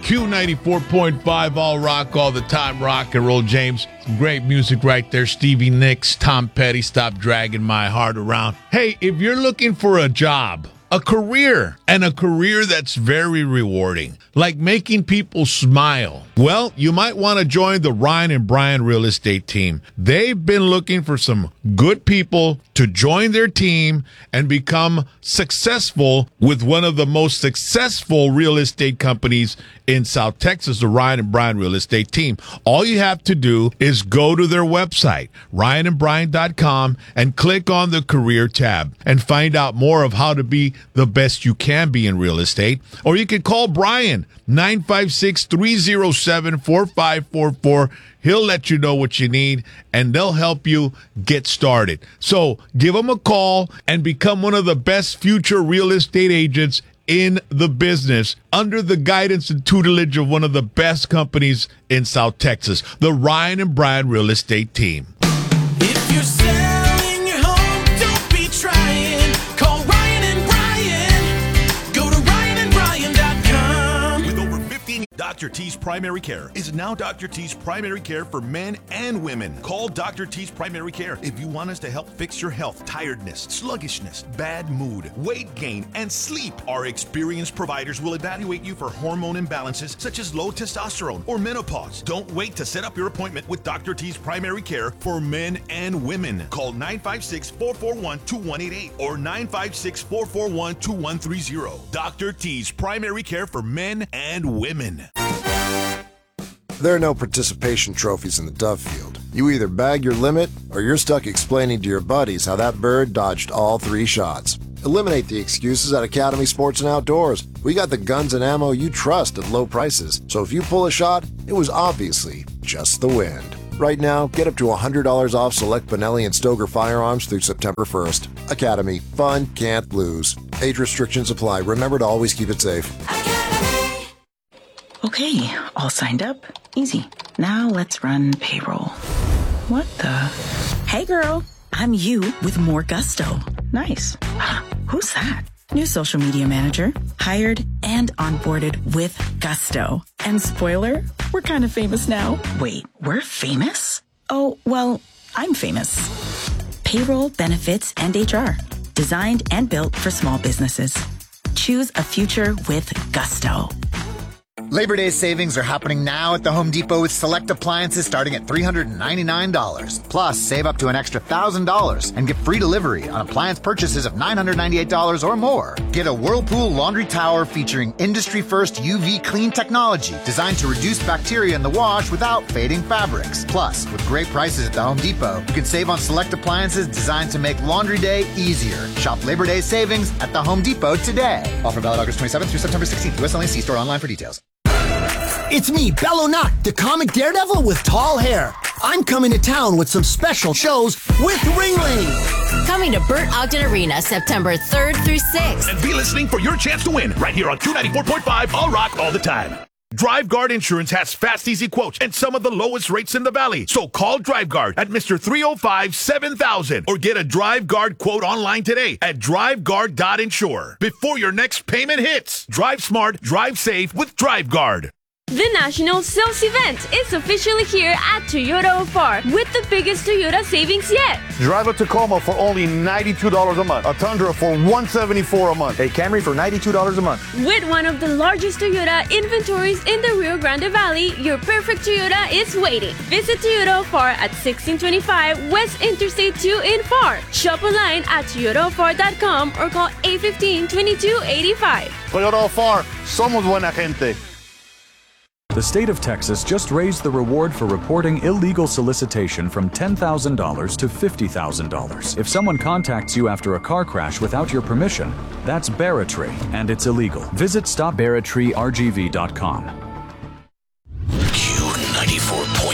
Q94.5, all rock, all the time, rock and roll, James. Some great music right there. Stevie Nicks, Tom Petty, Stop Dragging My Heart Around. Hey, if you're looking for a job, a career, and a career that's very rewarding, like making people smile, well, you might want to join the Ryan and Brian Real Estate team. They've been looking for some good people to join their team and become successful with one of the most successful real estate companies in South Texas, the Ryan and Brian Real Estate team. All you have to do is go to their website, ryanandbrian.com, and click on the career tab and find out more of how to be the best you can be in real estate. Or you can call Brian, 956-307-4544. He'll let you know what you need, and they'll help you get started. So give them a call and become one of the best future real estate agents in the business under the guidance and tutelage of one of the best companies in South Texas, the Ryan and Brian Real Estate team. If you're selling your home, don't be trying. Call Ryan and Brian. Go to ryanandbrian.com. With over 15, Dr. T's Primary Care is now Dr. T's Primary Care for men and women. Call Dr. T's Primary Care if you want us to help fix your health, tiredness, sluggishness, bad mood, weight gain, and sleep. Our experienced providers will evaluate you for hormone imbalances such as low testosterone or menopause. Don't wait to set up your appointment with Dr. T's Primary Care for men and women. Call 956-441-2188 or 956-441-2130. Dr. T's Primary Care for men and women. There are no participation trophies in the dove field. You either bag your limit or you're stuck explaining to your buddies how that bird dodged all 3 shots. Eliminate the excuses at Academy Sports and Outdoors. We got the guns and ammo you trust at low prices. So if you pull a shot, it was obviously just the wind. Right now, get up to $100 off select Benelli and Stoger firearms through September 1st. Academy. Fun can't lose. Age restrictions apply. Remember to always keep it safe. Okay, all signed up. Easy. Now let's run payroll. What the? Hey girl, I'm you with more gusto. Nice. Who's that? New social media manager. Hired and onboarded with gusto. And spoiler, we're kind of famous now. Wait, we're famous? Oh, well, I'm famous. Payroll, benefits, and HR. Designed and built for small businesses. Choose a future with gusto. Labor Day savings are happening now at the Home Depot with select appliances starting at $399. Plus, save up to an extra $1,000 and get free delivery on appliance purchases of $998 or more. Get a Whirlpool laundry tower featuring industry-first UV clean technology designed to reduce bacteria in the wash without fading fabrics. Plus, with great prices at the Home Depot, you can save on select appliances designed to make laundry day easier. Shop Labor Day savings at the Home Depot today. Offer valid August 27th through September 16th. US only. See store online for details. It's me, Bellonac, the comic daredevil with tall hair. I'm coming to town with some special shows with Ringling. Coming to Burt Ogden Arena September 3rd through 6th. And be listening for your chance to win right here on Q94.5, all rock, all the time. DriveGuard Insurance has fast, easy quotes and some of the lowest rates in the valley. So call DriveGuard at Mr. 305-7000 or get a DriveGuard quote online today at DriveGuard.insure. Before your next payment hits, drive smart, drive safe with DriveGuard. The National Sales Event is officially here at Toyota Opar with the biggest Toyota savings yet. Drive a Tacoma for only $92 a month. A Tundra for $174 a month. A Camry for $92 a month. With one of the largest Toyota inventories in the Rio Grande Valley, your perfect Toyota is waiting. Visit Toyota Opar at 1625 West Interstate 2 in Far. Shop online at toyotaopar.com or call 815-2285. Toyota Opar, somos buena gente. The state of Texas just raised the reward for reporting illegal solicitation from $10,000 to $50,000. If someone contacts you after a car crash without your permission, that's barratry, and it's illegal. Visit stopbarratreergv.com.